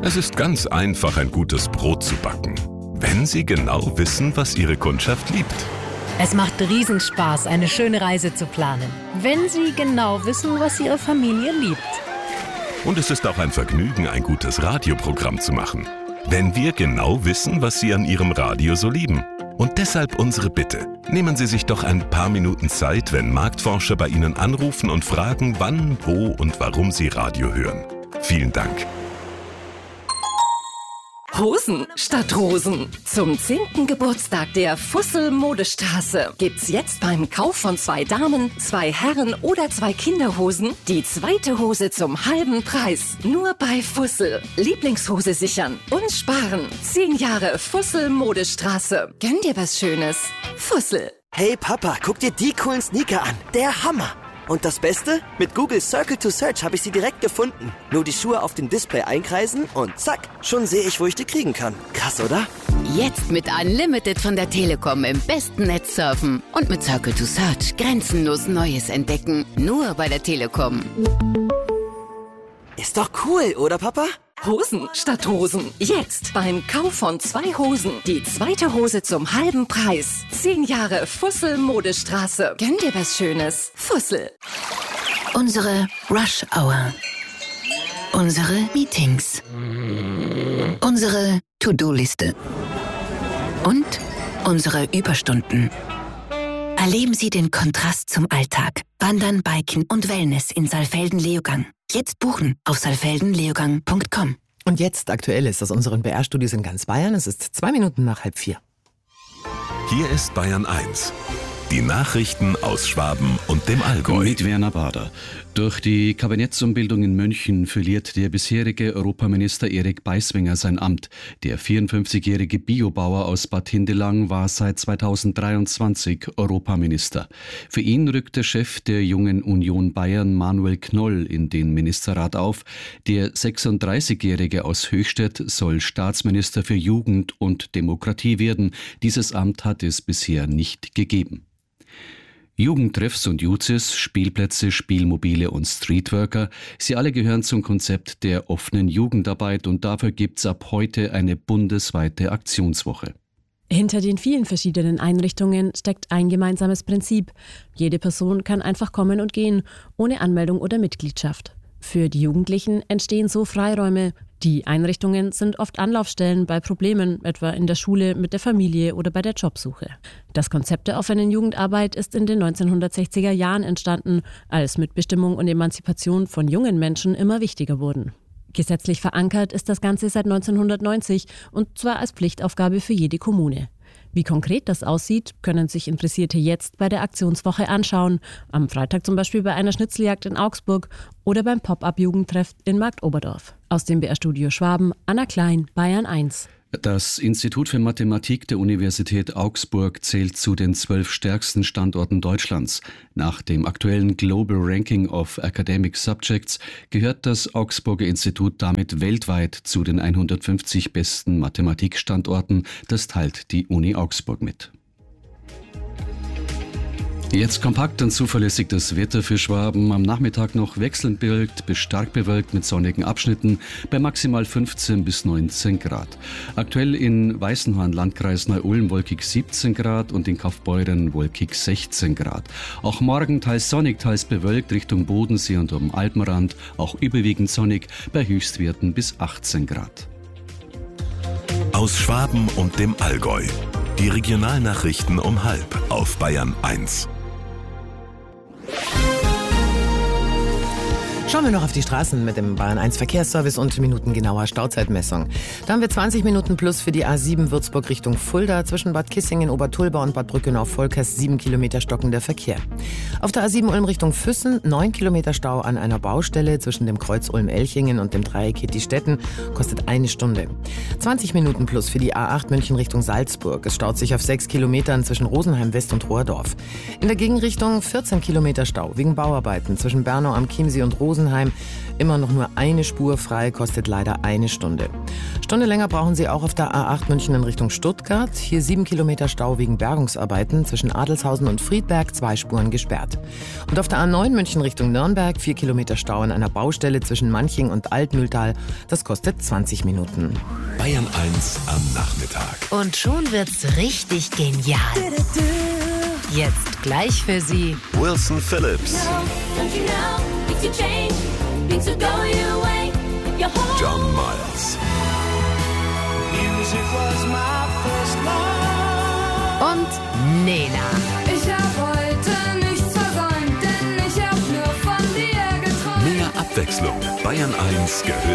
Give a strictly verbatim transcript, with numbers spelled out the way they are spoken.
Es ist ganz einfach, ein gutes Brot zu backen, wenn Sie genau wissen, was Ihre Kundschaft liebt. Es macht Riesenspaß, eine schöne Reise zu planen, wenn Sie genau wissen, was Ihre Familie liebt. Und es ist auch ein Vergnügen, ein gutes Radioprogramm zu machen, wenn wir genau wissen, was Sie an Ihrem Radio so lieben. Und deshalb unsere Bitte. Nehmen Sie sich doch ein paar Minuten Zeit, wenn Marktforscher bei Ihnen anrufen und fragen, wann, wo und warum Sie Radio hören. Vielen Dank. Hosen statt Rosen. Zum zehnten Geburtstag der Fussel Modestraße gibt's jetzt beim Kauf von zwei Damen, zwei Herren oder zwei Kinderhosen die zweite Hose zum halben Preis. Nur bei Fussel. Lieblingshose sichern und sparen. Zehn Jahre Fussel Modestraße. Gönn dir was Schönes. Fussel. Hey Papa, guck dir die coolen Sneaker an. Der Hammer. Und das Beste? Mit Google Circle to Search habe ich sie direkt gefunden. Nur die Schuhe auf dem Display einkreisen und zack, schon sehe ich, wo ich die kriegen kann. Krass, oder? Jetzt mit Unlimited von der Telekom im besten Netz surfen und mit Circle to Search grenzenlos Neues entdecken. Nur bei der Telekom. Ist doch cool, oder Papa? Hosen statt Hosen. Jetzt beim Kauf von zwei Hosen die zweite Hose zum halben Preis. Zehn Jahre Fussel Modestraße. Gönn dir was Schönes. Fussel. Unsere Rush Hour. Unsere Meetings. Unsere To-Do-Liste. Und unsere Überstunden. Erleben Sie den Kontrast zum Alltag. Wandern, Biken und Wellness in Saalfelden-Leogang. Jetzt buchen auf saalfelden leogang punkt com. Und jetzt Aktuelles aus unseren B R-Studios in ganz Bayern. Es ist zwei Minuten nach halb vier. Hier ist Bayern eins. Die Nachrichten aus Schwaben und dem Allgäu. Mit Werner Bader. Durch die Kabinettsumbildung in München verliert der bisherige Europaminister Erik Beiswenger sein Amt. Der vierundfünfzigjährige Biobauer aus Bad Hindelang war seit zweitausenddreiundzwanzig Europaminister. Für ihn rückt der Chef der Jungen Union Bayern, Manuel Knoll, in den Ministerrat auf. Der sechsunddreißigjährige aus Höchstädt soll Staatsminister für Jugend und Demokratie werden. Dieses Amt hat es bisher nicht gegeben. Jugendtreffs und Jutzes, Spielplätze, Spielmobile und Streetworker, sie alle gehören zum Konzept der offenen Jugendarbeit und dafür gibt's ab heute eine bundesweite Aktionswoche. Hinter den vielen verschiedenen Einrichtungen steckt ein gemeinsames Prinzip. Jede Person kann einfach kommen und gehen, ohne Anmeldung oder Mitgliedschaft. Für die Jugendlichen entstehen so Freiräume. Die Einrichtungen sind oft Anlaufstellen bei Problemen, etwa in der Schule, mit der Familie oder bei der Jobsuche. Das Konzept der offenen Jugendarbeit ist in den neunzehnhundertsechziger Jahren entstanden, als Mitbestimmung und Emanzipation von jungen Menschen immer wichtiger wurden. Gesetzlich verankert ist das Ganze seit neunzehnhundertneunzig und zwar als Pflichtaufgabe für jede Kommune. Wie konkret das aussieht, können sich Interessierte jetzt bei der Aktionswoche anschauen. Am Freitag zum Beispiel bei einer Schnitzeljagd in Augsburg oder beim Pop-up-Jugendtreff in Marktoberdorf. Aus dem B R-Studio Schwaben, Anna Klein, Bayern eins. Das Institut für Mathematik der Universität Augsburg zählt zu den zwölf stärksten Standorten Deutschlands. Nach dem aktuellen Global Ranking of Academic Subjects gehört das Augsburger Institut damit weltweit zu den hundertfünfzig besten Mathematikstandorten. Das teilt die Uni Augsburg mit. Jetzt kompakt und zuverlässig das Wetter für Schwaben. Am Nachmittag noch wechselnd bewölkt bis stark bewölkt mit sonnigen Abschnitten bei maximal fünfzehn bis neunzehn Grad. Aktuell in Weißenhorn, Landkreis Neu-Ulm, wolkig siebzehn Grad und in Kaufbeuren wolkig sechzehn Grad. Auch morgen teils sonnig, teils bewölkt Richtung Bodensee und um Alpenrand, auch überwiegend sonnig bei Höchstwerten bis achtzehn Grad. Aus Schwaben und dem Allgäu. Die Regionalnachrichten um halb auf Bayern eins. Schauen wir noch auf die Straßen mit dem Bayern eins Verkehrsservice und minutengenauer Stauzeitmessung. Da haben wir zwanzig Minuten plus für die A sieben Würzburg Richtung Fulda. Zwischen Bad Kissingen, Obertulba und Bad Brückenau-Volkers sieben Kilometer stockender Verkehr. Auf der A sieben Ulm Richtung Füssen neun Kilometer Stau an einer Baustelle zwischen dem Kreuz Ulm-Elchingen und dem Dreieck Hittistetten. Kostet eine Stunde. zwanzig Minuten plus für die A acht München Richtung Salzburg. Es staut sich auf sechs Kilometern zwischen Rosenheim West und Rohrdorf. In der Gegenrichtung vierzehn Kilometer Stau wegen Bauarbeiten zwischen Bernau am Chiemsee und Rosenheim Rosenheim. Immer noch nur eine Spur frei, kostet leider eine Stunde. Stunde länger brauchen Sie auch auf der A acht München in Richtung Stuttgart. Hier sieben Kilometer Stau wegen Bergungsarbeiten. Zwischen Adelshausen und Friedberg zwei Spuren gesperrt. Und auf der A neun München Richtung Nürnberg vier Kilometer Stau an einer Baustelle zwischen Manching und Altmühltal. Das kostet zwanzig Minuten. Bayern eins am Nachmittag. Und schon wird's richtig genial. Jetzt gleich für Sie Wilson Phillips. John Miles. und Nena. Ich hab heute nichts versäumt, denn ich hab nur von dir geträumt. Mehr Abwechslung. Bayern eins gehört